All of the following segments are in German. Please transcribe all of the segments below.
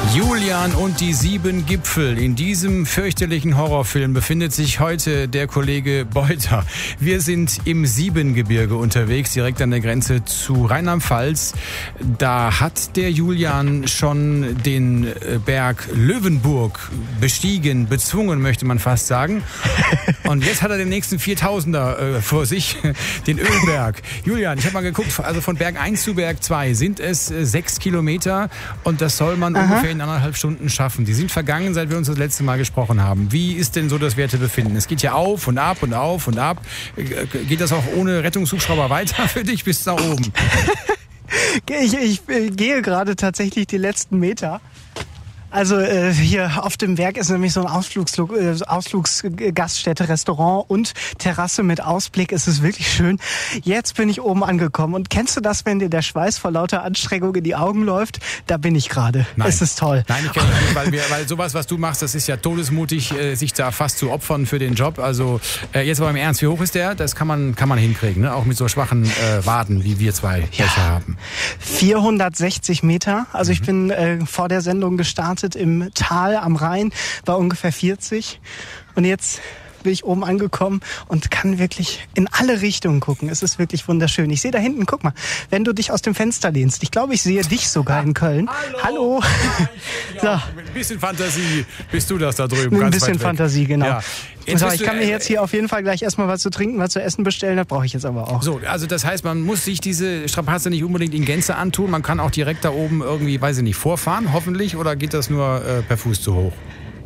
Julian und die 7 Gipfel. In diesem fürchterlichen Horrorfilm befindet sich heute der Kollege Beuter. Wir sind im Siebengebirge unterwegs, direkt an der Grenze zu Rheinland-Pfalz. Da hat der Julian schon den Berg Löwenburg bestiegen, bezwungen, möchte man fast sagen. Und jetzt hat er den nächsten 4000er vor sich, den Ölberg. Julian, ich habe mal geguckt, also von Berg 1 zu Berg 2 sind es 6 Kilometer und das soll man ungefähr in 1,5 Stunden schaffen. Die sind vergangen, seit wir uns das letzte Mal gesprochen haben. Wie ist denn so das Wertebefinden? Es geht ja auf und ab und auf und ab. Geht das auch ohne Rettungshubschrauber weiter für dich bis nach oben? Ich gehe gerade tatsächlich die letzten Meter. Also hier auf dem Berg ist nämlich so ein Ausflugsgaststätte, Restaurant und Terrasse mit Ausblick. Es ist wirklich schön. Jetzt bin ich oben angekommen. Und kennst du das, wenn dir der Schweiß vor lauter Anstrengung in die Augen läuft? Da bin ich gerade. Es ist toll. Nein, ich kenne das nicht, weil sowas, was du machst, das ist ja todesmutig, sich da fast zu opfern für den Job. Also jetzt aber im Ernst, wie hoch ist der? Das kann man hinkriegen, ne? Auch mit so schwachen Waden, wie wir zwei Becher haben. 460 Meter. Also ich bin vor der Sendung gestartet im Tal am Rhein, war ungefähr 40 und jetzt bin ich oben angekommen und kann wirklich in alle Richtungen gucken. Es ist wirklich wunderschön. Ich sehe da hinten, guck mal, wenn du dich aus dem Fenster lehnst. Ich glaube, ich sehe dich sogar in Köln. Hallo. Ja, so. Mit ein bisschen Fantasie bist du das da drüben. Mit ein bisschen Fantasie, genau. Ja. So, ich kann mir jetzt hier auf jeden Fall gleich erstmal was zu trinken, was zu essen bestellen. Das brauche ich jetzt aber auch. So, also das heißt, man muss sich diese Strapaze nicht unbedingt in Gänze antun. Man kann auch direkt da oben irgendwie, weiß ich nicht, vorfahren, hoffentlich. Oder geht das nur per Fuß zu hoch?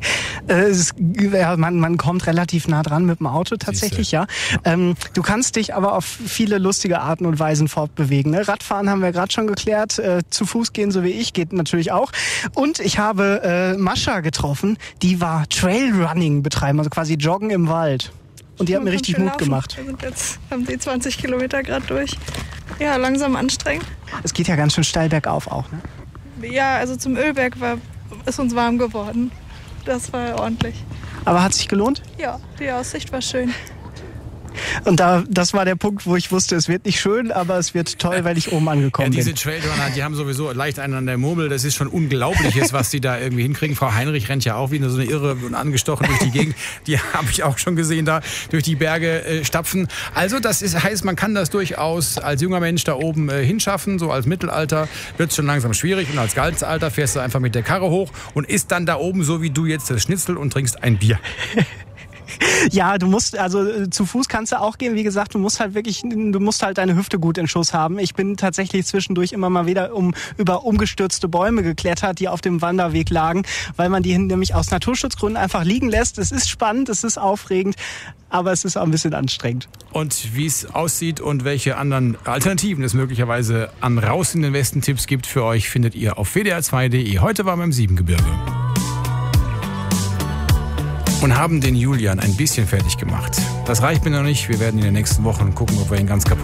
Man kommt relativ nah dran mit dem Auto tatsächlich, ja. Du kannst dich aber auf viele lustige Arten und Weisen fortbewegen. Ne? Radfahren haben wir gerade schon geklärt. Zu Fuß gehen, so wie ich, geht natürlich auch. Und ich habe Mascha getroffen, die war Trailrunning betreiben, also quasi Joggen im Wald. Und die hat mir richtig Mut gemacht. Wir sind jetzt, haben die 20 Kilometer gerade durch. Ja, langsam anstrengend. Es geht ja ganz schön steil bergauf auch, ne? Ja, also zum Ölberg ist uns warm geworden. Das war ordentlich. Aber hat sich gelohnt? Ja, die Aussicht war schön. Und das war der Punkt, wo ich wusste, es wird nicht schön, aber es wird toll, weil ich oben angekommen bin. Ja, diese Trailrunner, die haben sowieso leicht einen an der Murmel. Das ist schon Unglaubliches, was die da irgendwie hinkriegen. Frau Heinrich rennt ja auch wie so eine Irre und angestochen durch die Gegend. Die habe ich auch schon gesehen, da durch die Berge stapfen. Also das heißt, man kann das durchaus als junger Mensch da oben hinschaffen. So als Mittelalter wird es schon langsam schwierig. Und als Gallenalter fährst du einfach mit der Karre hoch und isst dann da oben, so wie du jetzt, das Schnitzel und trinkst ein Bier. Ja, du musst, also zu Fuß kannst du auch gehen. Wie gesagt, du musst halt deine Hüfte gut in Schuss haben. Ich bin tatsächlich zwischendurch immer mal wieder über umgestürzte Bäume geklettert, die auf dem Wanderweg lagen, weil man die nämlich aus Naturschutzgründen einfach liegen lässt. Es ist spannend, es ist aufregend, aber es ist auch ein bisschen anstrengend. Und wie es aussieht und welche anderen Alternativen es möglicherweise an Raus in den Westen Tipps gibt für euch, findet ihr auf wdr2.de. Heute waren wir im Siebengebirge. Und haben den Julian ein bisschen fertig gemacht. Das reicht mir noch nicht. Wir werden in den nächsten Wochen gucken, ob wir ihn ganz kaputt